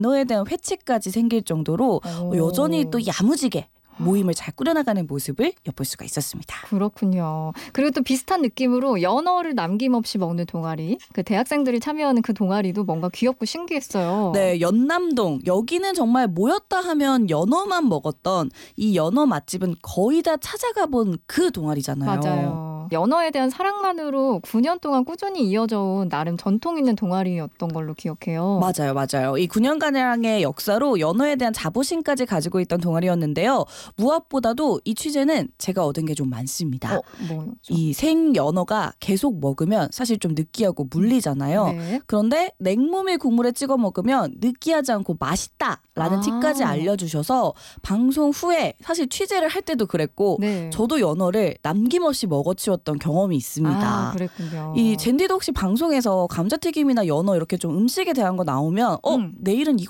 언어에 대한 회치까지 생길 정도로 여전히 또 야무지게 모임을 잘 꾸려나가는 모습을 엿볼 수가 있었습니다. 그렇군요. 그리고 또 비슷한 느낌으로 연어를 남김없이 먹는 동아리, 그 대학생들이 참여하는 그 동아리도 뭔가 귀엽고 신기했어요. 네, 연남동. 여기는 정말 모였다 하면 연어만 먹었던 이 연어 맛집은 거의 다 찾아가 본 그 동아리잖아요. 맞아요. 연어에 대한 사랑만으로 9년 동안 꾸준히 이어져 온 나름 전통 있는 동아리였던 걸로 기억해요. 맞아요. 이 9년가량의 역사로 연어에 대한 자부심까지 가지고 있던 동아리였는데요. 무엇보다도 이 취재는 제가 얻은 게 좀 많습니다. 뭐요? 이 생연어가 계속 먹으면 사실 좀 느끼하고 물리잖아요. 네. 그런데 냉모밀 국물에 찍어 먹으면 느끼하지 않고 맛있다라는 팁까지 알려주셔서 방송 후에 사실 취재를 할 때도 그랬고 네. 저도 연어를 남김없이 먹어치웠던 경험이 있습니다. 그랬군요. 이 젠디도 혹시 방송에서 감자튀김이나 연어 이렇게 좀 음식에 대한 거 나오면 내일은 이거